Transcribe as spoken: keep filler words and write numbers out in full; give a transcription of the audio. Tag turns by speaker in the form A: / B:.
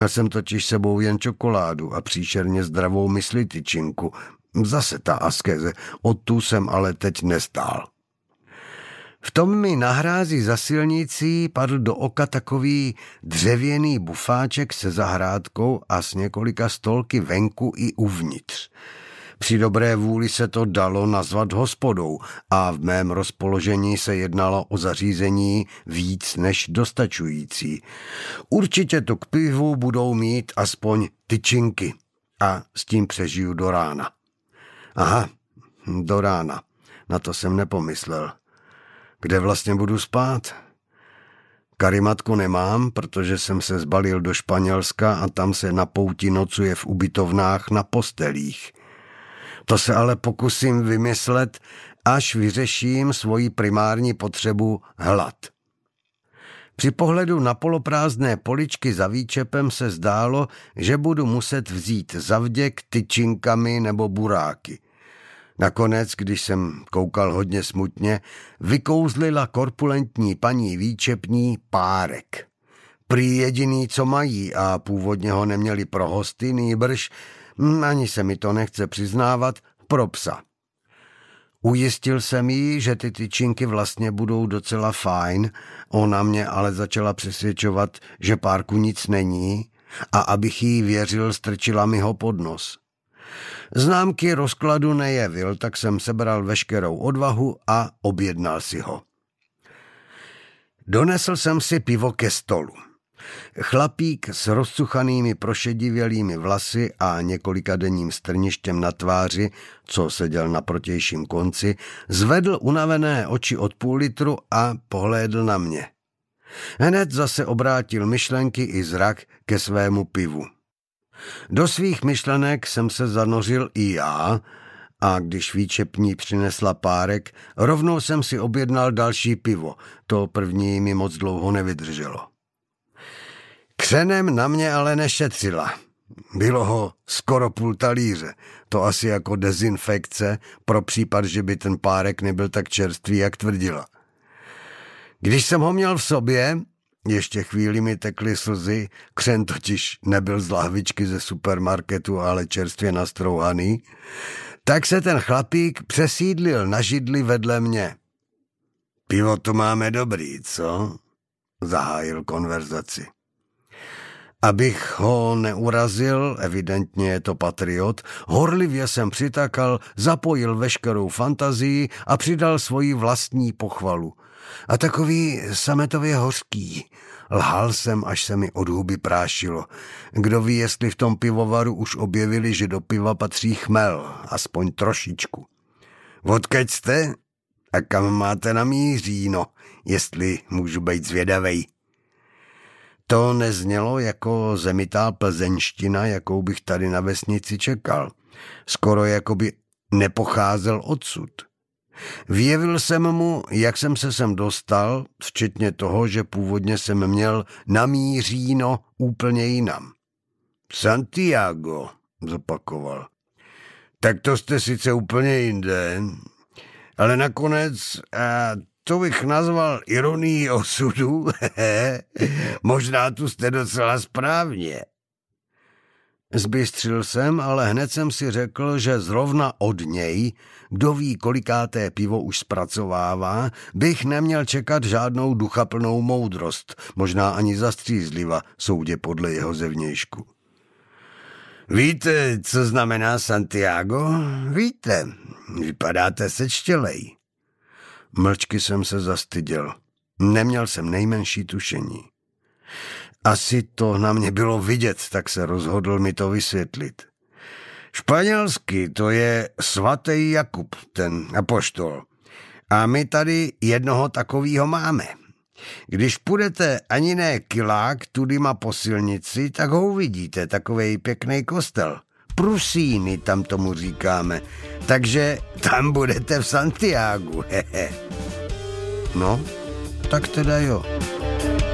A: Já jsem totiž sebou jen čokoládu a příšerně zdravou mysli tyčinku. Zase ta askeze, od tu jsem ale teď nestál. V tom mi na hrází za silnicí padl do oka takový dřevěný bufáček se zahrádkou a s několika stolky venku i uvnitř. Při dobré vůli se to dalo nazvat hospodou a v mém rozpoložení se jednalo o zařízení víc než dostačující. Určitě to k pivu budou mít aspoň tyčinky a s tím přežiju do rána. Aha, do rána. Na to jsem nepomyslel. Kde vlastně budu spát? Karimatku nemám, protože jsem se zbalil do Španělska a tam se na pouti nocuje v ubytovnách na postelích. To se ale pokusím vymyslet, až vyřeším svoji primární potřebu hlad. Při pohledu na poloprázdné poličky za výčepem se zdálo, že budu muset vzít zavděk tyčinkami nebo buráky. Nakonec, když jsem koukal hodně smutně, vykouzlila korpulentní paní výčepní párek. Prý jediný, co mají, a původně ho neměli pro hosty, nýbrž, ani se mi to nechce přiznávat, pro psa. Ujistil jsem jí, že ty tyčinky vlastně budou docela fajn, ona mě ale začala přesvědčovat, že párku nic není, a abych jí věřil, strčila mi ho pod nos. Známky rozkladu nejevil, tak jsem sebral veškerou odvahu a objednal si ho. Donesl jsem si pivo ke stolu. Chlapík s rozcuchanými prošedivělými vlasy a několikadenním strništěm na tváři, co seděl na protějším konci, zvedl unavené oči od půl litru a pohlédl na mě. Hned zase obrátil myšlenky i zrak ke svému pivu. Do svých myšlenek jsem se zanořil i já a když výčepní přinesla párek, rovnou jsem si objednal další pivo. To první mi moc dlouho nevydrželo. Křenem na mě ale nešetřila. Bylo ho skoro půl talíře. To asi jako dezinfekce pro případ, že by ten párek nebyl tak čerstvý, jak tvrdila. Když jsem ho měl v sobě, ještě chvíli mi tekly slzy, křen totiž nebyl z lahvičky ze supermarketu, ale čerstvě nastrouhaný, tak se ten chlapík přesídlil na židli vedle mě. Pivo to máme dobrý, co? Zahájil konverzaci. Abych ho neurazil, evidentně je to patriot, horlivě jsem přitakal, zapojil veškerou fantazii a přidal svoji vlastní pochvalu. A takový sametově hořký. Lhal jsem, až se mi od huby prášilo. Kdo ví, jestli v tom pivovaru už objevili, že do piva patří chmel, aspoň trošičku. Odkud jste? A kam máte namíříno, jestli můžu být zvědavej? To neznělo jako zemitá plzeňština, jakou bych tady na vesnici čekal. Skoro jako by nepocházel odsud. Vyjevil jsem mu, jak jsem se sem dostal, včetně toho, že původně jsem měl namíříno úplně jinam. Santiago, zopakoval. Tak to jste sice úplně jinde, ale nakonec, a to bych nazval ironií osudu, možná tu jste docela správně. Zbystřil jsem, ale hned jsem si řekl, že zrovna od něj, kdo ví, kolikáté pivo už zpracovává, bych neměl čekat žádnou duchaplnou moudrost, možná ani zastřízliva, soudě podle jeho zevnějšku. Víte, co znamená Santiago? Víte, vypadáte sečtělej. Mlčky jsem se zastyděl. Neměl jsem nejmenší tušení. Asi to na mě bylo vidět, tak se rozhodl mi to vysvětlit. Španělsky to je svatý Jakub, ten apoštol. A my tady jednoho takovýho máme. Když půjdete ani ne kilák tudyma po silnici, tak ho uvidíte, takovej pěkný kostel. Prusíny tam tomu říkáme. Takže tam budete v Santiagu, hehe. No, tak teda jo.